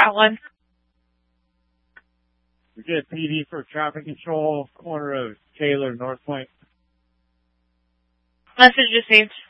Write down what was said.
got one. We get PD for traffic control, corner of Taylor, North Point. Message received.